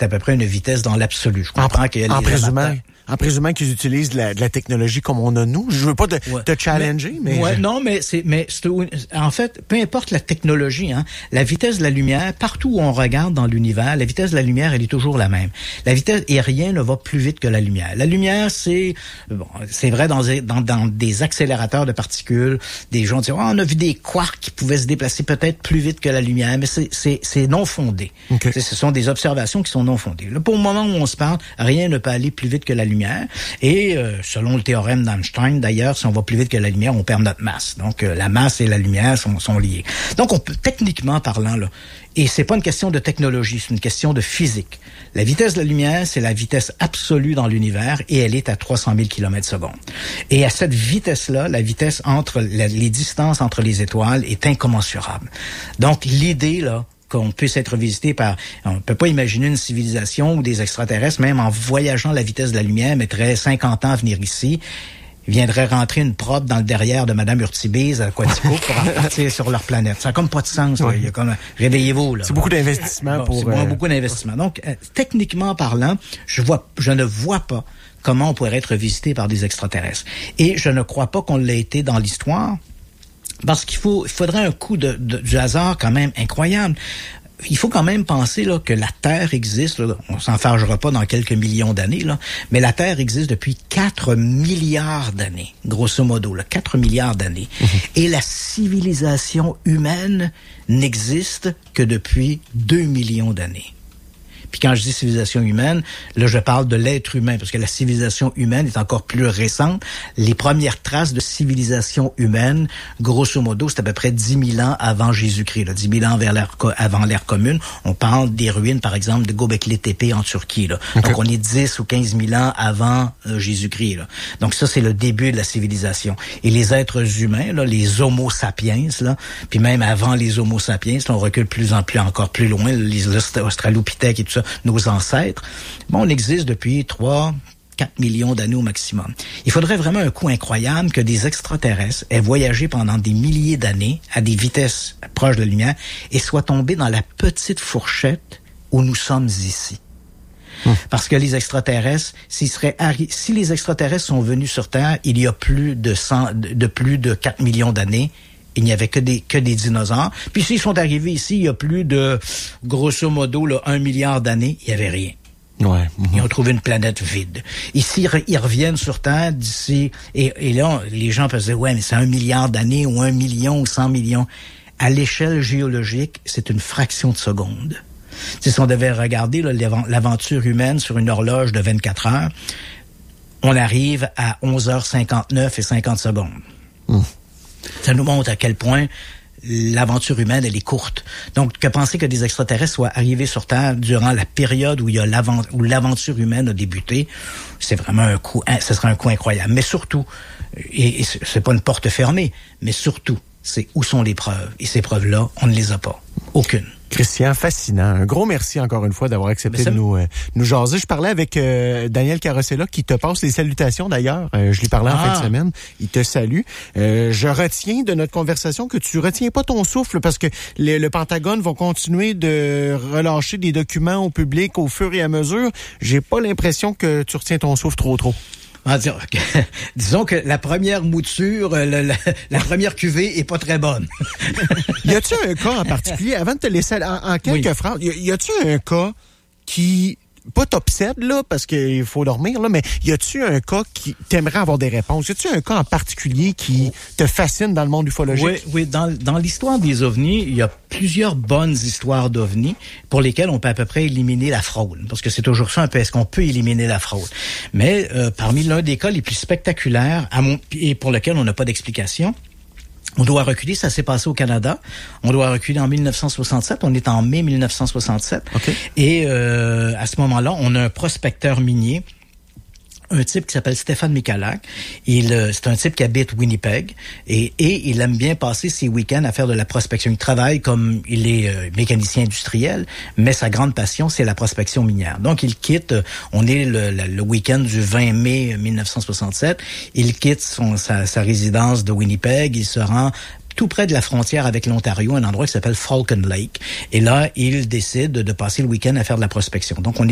à peu près une vitesse dans l'absolu. Je comprends qu'il y a en présumant qu'ils utilisent de la technologie comme on a nous. Je veux pas te challenger, mais... Ouais, non, mais en fait, peu importe la technologie, hein, la vitesse de la lumière, partout où on regarde dans l'univers, la vitesse de la lumière, elle est toujours la même. La vitesse, et rien ne va plus vite que la lumière. La lumière, c'est vrai dans des accélérateurs de particules, des gens disent, on a vu des quarks qui pouvaient se déplacer peut-être plus vite que la lumière, mais c'est non fondé. Okay. Ce sont des observations qui sont non fondées. Là, pour le moment où on se parle, rien ne peut aller plus vite que la lumière. Et selon le théorème d'Einstein, d'ailleurs, si on va plus vite que la lumière, on perd notre masse. Donc, la masse et la lumière sont liées. Donc, on peut, techniquement parlant, là, et c'est pas une question de technologie, c'est une question de physique. La vitesse de la lumière, c'est la vitesse absolue dans l'univers et elle est à 300 000 km/s. Et à cette vitesse-là, la vitesse entre les distances entre les étoiles est incommensurable. Donc, l'idée, là, qu'on puisse être visité par... On ne peut pas imaginer une civilisation ou des extraterrestres, même en voyageant à la vitesse de la lumière, mettrait 50 ans à venir ici, viendrait rentrer une probe dans le derrière de Madame Urtibise à Quatico pour repartir sur leur planète. Ça n'a comme pas de sens. Ouais. Il y a comme... Réveillez-vous. Là. C'est beaucoup d'investissement pour... C'est beaucoup d'investissement. Donc, techniquement parlant, je ne vois pas comment on pourrait être visité par des extraterrestres. Et je ne crois pas qu'on l'ait été dans l'histoire. Parce il faudrait un coup du hasard quand même incroyable. Il faut quand même penser là que la Terre existe, là, on s'en fâchera pas dans quelques millions d'années, là, mais la Terre existe depuis 4 milliards d'années, grosso modo, là, 4 milliards d'années. Et la civilisation humaine n'existe que depuis 2 millions d'années. Puis quand je dis civilisation humaine, là, je parle de l'être humain, parce que la civilisation humaine est encore plus récente. Les premières traces de civilisation humaine, grosso modo, c'est à peu près 10 000 ans avant Jésus-Christ, là, 10 000 ans avant l'ère commune. On parle des ruines, par exemple, de Göbekli Tepe en Turquie. Là. Okay. Donc, on est 10 ou 15 000 ans avant Jésus-Christ. Là. Donc, ça, c'est le début de la civilisation. Et les êtres humains, là, les Homo sapiens, là, puis même avant les Homo sapiens, là, on recule encore plus loin, les Australopithèques et tout ça, nos ancêtres, on existe depuis 3-4 millions d'années au maximum. Il faudrait vraiment un coup incroyable que des extraterrestres aient voyagé pendant des milliers d'années à des vitesses proches de la lumière et soient tombés dans la petite fourchette où nous sommes ici. Parce que les extraterrestres, si les extraterrestres sont venus sur Terre il y a plus de 4 millions d'années, il n'y avait que des dinosaures. Puis s'ils sont arrivés ici, il y a plus de, grosso modo, là, 1 milliard d'années, il n'y avait rien. Ouais. Ils ont trouvé une planète vide. Ici, ils reviennent sur Terre d'ici, et là, les gens peuvent se dire, ouais, mais c'est 1 milliard d'années, ou 1 million, ou 100 millions. À l'échelle géologique, c'est une fraction de seconde. Si on devait regarder là, l'aventure humaine sur une horloge de 24 heures, on arrive à 11h59 et 50 secondes. Ça nous montre à quel point l'aventure humaine, elle est courte. Donc, que penser que des extraterrestres soient arrivés sur Terre durant la période où où l'aventure humaine a débuté, c'est vraiment ce serait un coup incroyable. Mais surtout, et c'est pas une porte fermée, mais surtout, c'est où sont les preuves. Et ces preuves-là, on ne les a pas. Aucune. Christian, fascinant. Un gros merci encore une fois d'avoir accepté de nous jaser. Je parlais avec Daniel Carosella qui te passe les salutations d'ailleurs. Je lui parlais en fin de semaine. Il te salue. Je retiens de notre conversation que tu retiens pas ton souffle parce que le Pentagone va continuer de relâcher des documents au public au fur et à mesure. J'ai pas l'impression que tu retiens ton souffle trop. Disons que la première mouture, la première cuvée est pas très bonne. Y a-tu un cas en particulier, avant de te laisser en quelques phrases, y a-tu un cas qui, pas t'obsède, là, parce qu'il faut dormir, là, mais y a-tu un cas qui t'aimerais avoir des réponses? Y a-tu un cas en particulier qui te fascine dans le monde ufologique? Oui, dans l'histoire des ovnis, il y a plusieurs bonnes histoires d'ovnis pour lesquelles on peut à peu près éliminer la fraude. Parce que c'est toujours ça un peu, est-ce qu'on peut éliminer la fraude? Mais parmi l'un des cas les plus spectaculaires, et pour lequel on n'a pas d'explication, on doit reculer, ça s'est passé au Canada. On doit reculer en 1967. On est en mai 1967. Okay. Et à ce moment-là, on a un prospecteur minier, un type qui s'appelle Stéphane Michalak. C'est un type qui habite Winnipeg et il aime bien passer ses week-ends à faire de la prospection. Il travaille comme il est mécanicien industriel, mais sa grande passion, c'est la prospection minière. Donc, il quitte, on est le week-end du 20 mai 1967, il quitte sa résidence de Winnipeg, il se rend tout près de la frontière avec l'Ontario, un endroit qui s'appelle Falcon Lake. Et là, il décide de passer le week-end à faire de la prospection. Donc, on est